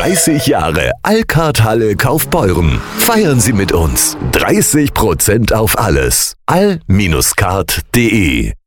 30 Jahre Alcard-Halle Kaufbeuren. Feiern Sie mit uns. 30% auf alles. all-card.de